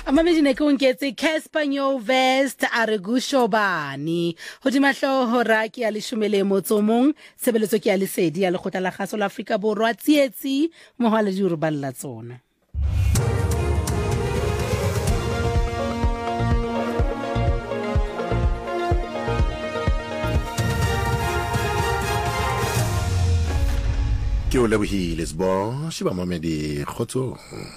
Amabijine kungetse Casper Nyovest Aregushobani hodima hloho raki ya leshomele motsomong sebeletso ke ya lesedi ya lekgotla la kgaso la Afrika Borwa tsietsi mohwale di re balla tsona. Ke o lebohile sbo shiba mamedi khotso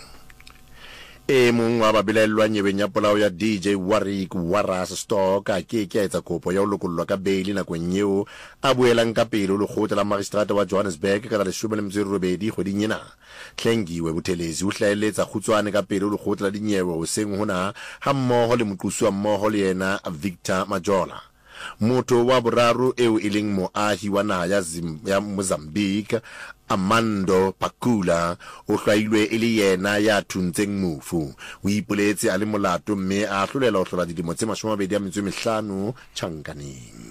mong wa babelelwa nyebeng ya polao ya DJ Warwick Waras Stock a ke etsa kopo ya ho lokollwa ka bail nakong eo a boelang ka pele ho lekgotla la magistrate wa Johannesburg ka la 18 kgweding ena. Tlengiwe Buthelezi o hlaeletsa kgutswane ka pele ho lekgotla la dinyewe ho seng hona ha mmoho le moqosuwa mmoho le yena Victor Majola. Motho wa boraro eo e leng moahi wa naha ya Mozambique Amando Pakula o hlwailwe e le yena ya thuntseng mofu o ipoletse a le molato mme a hlolela ho hlola dilemo tse 25 tjhankaneng.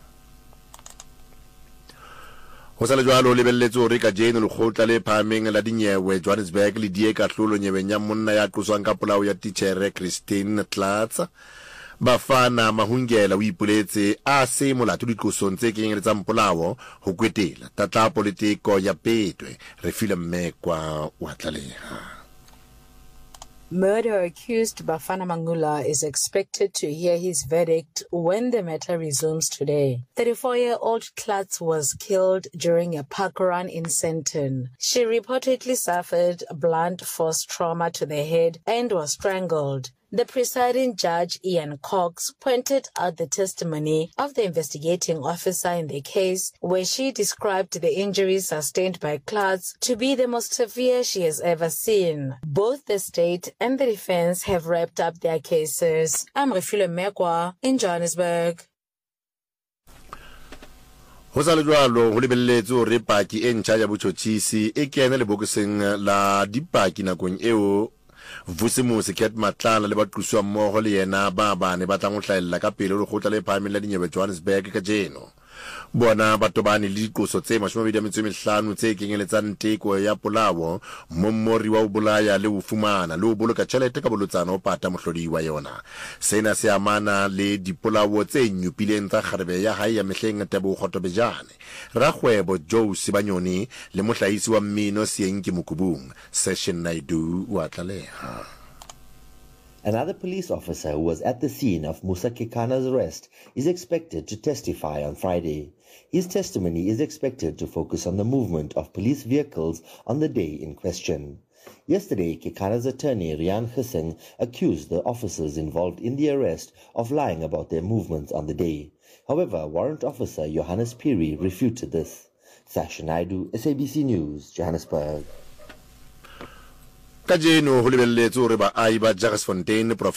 Ho sa le jwalo lebelletse hore ka jeno lekgotla le phahameng la dinyewe Johannesburg le die ka hlolo nyeweng ya monna ya qoswang ka polao ya titjhere Christine Tlatz. Bafana Mahungela o ipoletse a se molato ditlosong tse kenyeletsang polao ho kwetela tata politiko ya Petwe re file mmekwa wa tlaleha. Murder accused Bafana Mangula is expected to hear his verdict when the matter resumes today. 34-year-old Tlatz was killed during a park run in Sandton. She reportedly suffered blunt force trauma to the head and was strangled. The presiding judge, Ian Cox, pointed out the testimony of the investigating officer in the case, where she described the injuries sustained by Tlatz to be the most severe she has ever seen. Both the state and the defense have wrapped up their cases. I'm Refile Mekwa in Johannesburg. Ho sa le jwalo ho lebelletse hore paki e ntjha ya botjhotjhisi e kena lebokoseng la dipaki nakong eo Vusimusi Ket Matlana le baqoswa mmoho le yena ba bane ba tlang ho hlaella ka pele ho lekgotla le phahameng la dinyewe Johannesburg ka jeno. Bona batobane le diqoso tse 25 tse kenyeletsang teko ya polao mommori wa ho bolaya le ho fumana le ho boloka tjhelete ka bolotsana ho pata mohlodi wa yona. Sena se amana le dipolao tse nyupileng tsa kgarebe ya hae ya mehleng Tabo Khotobejane. Rakgwebo Joe Sibanyoni le mohlahisi wa mmino Sienki Mukubung Session Naidu wa tlaleha. Another police officer who was at the scene of Musa Kekana's arrest is expected to testify on Friday. His testimony is expected to focus on the movement of police vehicles on the day in question. Yesterday, Kekana's attorney Rian Hussein accused the officers involved in the arrest of lying about their movements on the day. However, Warrant Officer Johannes Piri refuted this. Sasha Naidu, SABC News, Johannesburg. Kajeno ho lebelletse hore ba ai ba Jagersfontein